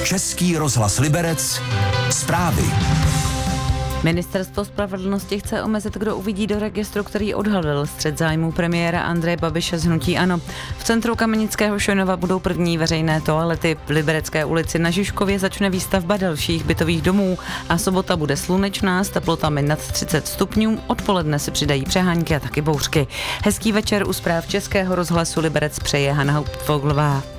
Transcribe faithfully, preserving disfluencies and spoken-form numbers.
Český rozhlas Liberec. Zprávy. Ministerstvo spravedlnosti chce omezit, kdo uvidí do registru, který odhalil střet zájmů premiéra Andreje Babiše z hnutí ANO. V centru Kamenického Šojenova budou první veřejné toalety. V Liberecké ulici na Žižkově začne výstavba dalších bytových domů a sobota bude slunečná s teplotami nad třicet stupňů. Odpoledne se přidají přehánky a taky bouřky. Hezký večer u zpráv Českého rozhlasu Liberec přeje Hana Hauptfoglová.